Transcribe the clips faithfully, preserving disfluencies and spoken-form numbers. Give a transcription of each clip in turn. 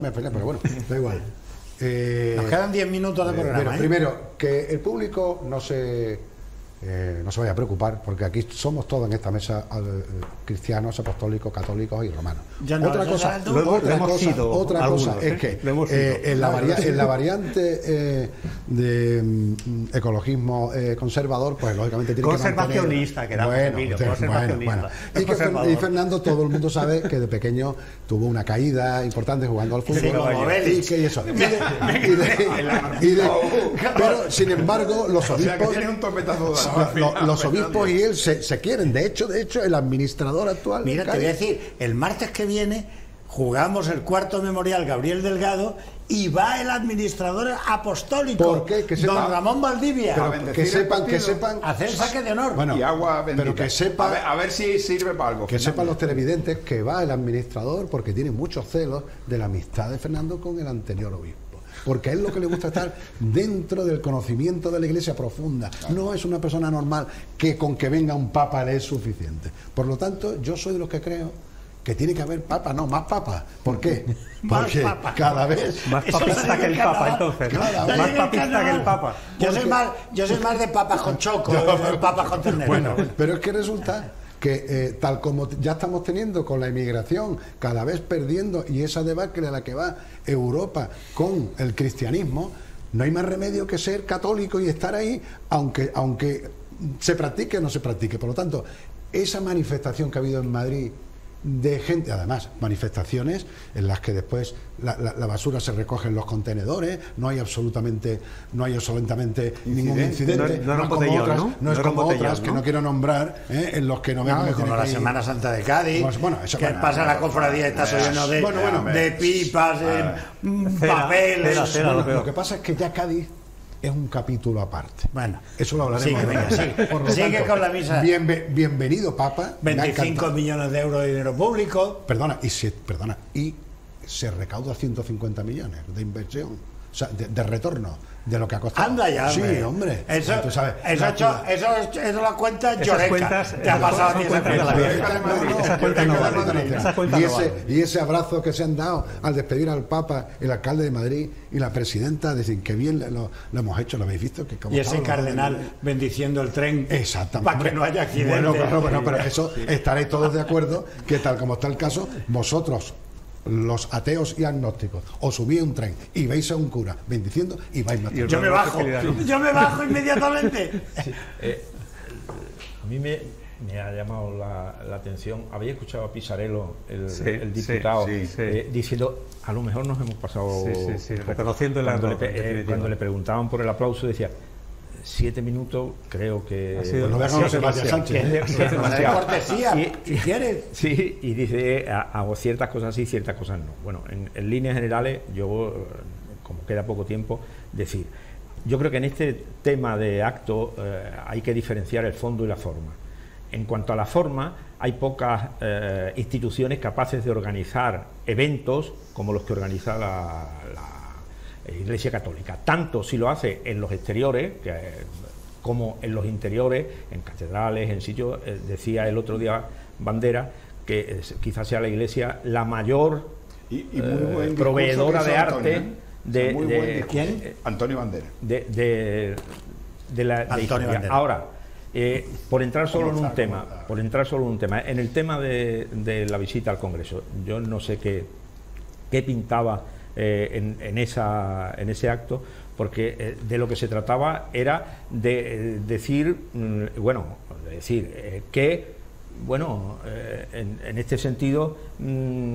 Pero bueno, da igual. Eh, Nos quedan diez minutos de programa. Bueno, ¿eh? primero, que el público no se, eh, no se vaya a preocupar, porque aquí somos todos en esta mesa eh, cristianos, apostólicos, católicos y romanos. Ya no, otra cosa, lo hemos, otra lo hemos cosa, sido, otra algunos, cosa ¿eh? es que eh, en, la varia en la variante eh, de mm, ecologismo eh, conservador, pues lógicamente tiene conservacionista, que mantener... Conservacionista, bueno, conservacionista. Bueno, bueno. Y, que, y Fernando, todo el mundo sabe que de pequeño tuvo una caída importante jugando al fútbol. Y que eso. Y de, y de, y de, pero, sin embargo, los obispos, o sea, un topetazo de los, los obispos y él se, se quieren. De hecho, de hecho, el administrador actual... Mira, te voy a decir, el martes que viene jugamos el cuarto memorial Gabriel Delgado y va el administrador apostólico, ¿por qué? Que sepan, don Ramón Valdivia, pero que sepan, que sepan, hacer saque de honor. Bueno, y agua bendita. Pero que sepa, a ver, a ver si sirve para algo. Que Fernando. sepan los televidentes que va el administrador porque tiene muchos celos de la amistad de Fernando con el anterior obispo. Porque a él lo que le gusta estar dentro del conocimiento de la Iglesia profunda. Claro. No es una persona normal que con que venga un papa le es suficiente. Por lo tanto, yo soy de los que creo que tiene que haber papa, no, más papa. ¿Por qué? Porque papa. cada vez... Más papista que el papa, entonces. Cada vez. Más papista que el papa. Yo soy más, yo soy más de papas con choco, de papas con ternera. Bueno, pero es que resulta que eh, tal como ya estamos teniendo con la inmigración, cada vez perdiendo, y esa debacle a la que va Europa con el cristianismo, no hay más remedio que ser católico y estar ahí, aunque, aunque se practique o no se practique. Por lo tanto, esa manifestación que ha habido en Madrid de gente, además, manifestaciones en las que después la, la, la basura se recoge en los contenedores, no hay absolutamente no hay absolutamente ningún incidente, no, no, no es como otras, ¿no? No es no como botellón, otras ¿no? que no quiero nombrar, ¿eh? En los que no vemos no, como la Semana Santa de Cádiz, pues, bueno, eso, que bueno, pasa bueno, la cofradía está bueno, lleno de, bueno, bueno, de pipas, de papeles. Cera, cera, bueno, lo que pasa es que ya Cádiz es un capítulo aparte. Bueno, eso lo hablaremos. Sigue, venga, sigue. Por lo sigue tanto, con la misa. Bien, bienvenido, Papa. veinticinco millones de euros de dinero público. Perdona, y se, perdona, y se recauda ciento cincuenta millones de inversión, o sea, de, de retorno de lo que ha costado. Anda ya, hombre. Sí, hombre. Eso, tú sabes, eso, hecho, eso, eso lo cuenta Lloreca. Te ha pasado a ti esa cuenta. Esa cuenta y ese y ese abrazo que se han dado al despedir al Papa, el alcalde de Madrid y la presidenta, decir que bien lo, lo hemos hecho, lo habéis visto. Que como y ese estaba, cardenal lo... bendiciendo el tren. Exactamente. Para que no haya accidentes. Bueno, claro, bueno, pero eso estaréis todos de acuerdo que tal como está el caso, vosotros, los ateos y agnósticos, os subís a un tren y veis a un cura bendiciendo y vais más. Yo me bajo, yo me bajo inmediatamente. Sí, eh, a mí me, me ha llamado la, la atención. Había escuchado a Pisarello, el, sí, el diputado, sí, sí. Eh, diciendo, a lo mejor nos hemos pasado. Sí, sí, sí, reconociendo el cuando, error, le, eh, cuando le preguntaban por el aplauso, decía. Siete minutos, creo que. Ha sido, bueno, no, Sebastián Sánchez. Que es de cortesía, si quieres. Sí, y dice, hago ciertas cosas sí, ciertas cosas no. Bueno, en, en líneas generales, yo, como queda poco tiempo, decir, yo creo que en este tema de acto eh, hay que diferenciar el fondo y la forma. En cuanto a la forma, hay pocas eh, instituciones capaces de organizar eventos como los que organiza la, la Iglesia Católica, tanto si lo hace en los exteriores que, como en los interiores, en catedrales, en sitios. Eh, decía el otro día Bandera que es, quizás sea la Iglesia la mayor y, y muy buen eh, proveedora de arte. Antonio, ¿eh? de, o sea, muy de, buen ¿quién? Eh, Antonio Bandera. De, de, de la de Antonio Bandera. Ahora, eh, por entrar solo en un tema, por entrar solo en un tema, en el tema de, de la visita al Congreso, yo no sé qué, qué pintaba Eh, en, en, esa, en ese acto, porque eh, de lo que se trataba era de eh, decir, mm, bueno, de decir eh, que, bueno, eh, en, en este sentido mm,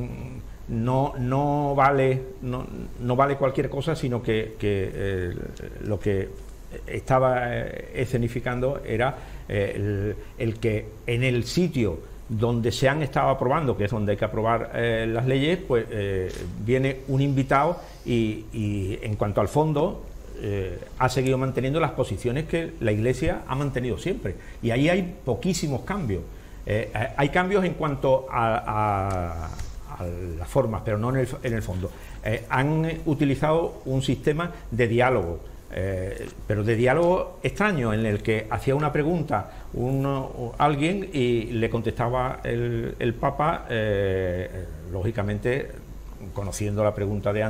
no, no vale no, no vale cualquier cosa, sino que, que eh, lo que estaba eh, escenificando era eh, el, el que en el sitio donde se han estado aprobando, que es donde hay que aprobar eh, las leyes, pues eh, viene un invitado y, y en cuanto al fondo eh, ha seguido manteniendo las posiciones que la Iglesia ha mantenido siempre, y ahí hay poquísimos cambios. Eh, hay cambios en cuanto a, a, a las formas, pero no en el, en el fondo. Eh, han utilizado un sistema de diálogo, Eh, pero de diálogo extraño, en el que hacía una pregunta uno, alguien y le contestaba el, el Papa, eh, lógicamente conociendo la pregunta de